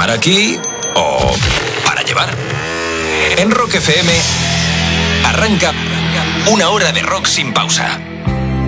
¿Para aquí o para llevar? En Rock FM arranca una hora de rock sin pausa.